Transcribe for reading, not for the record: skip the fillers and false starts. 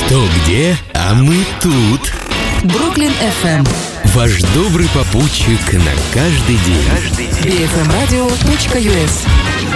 Кто где, а мы тут. Бруклин FM. Ваш добрый попутчик на каждый день. BFMradio.us.